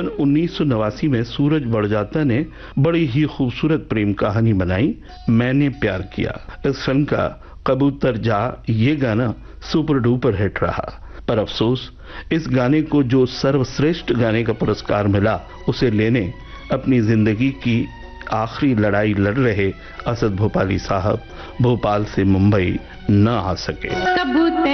सन 1989 में सूरज बड़जात्या ने बड़ी ही खूबसूरत प्रेम कहानी बनाई, मैंने प्यार किया। इस फिल्म का कबूतर जा ये गाना सुपर डुपर हिट रहा, पर अफसोस इस गाने को जो सर्वश्रेष्ठ गाने का पुरस्कार मिला उसे लेने अपनी जिंदगी की आखिरी लड़ाई लड़ रहे असद भोपाली साहब भोपाल से मुंबई न आ सके।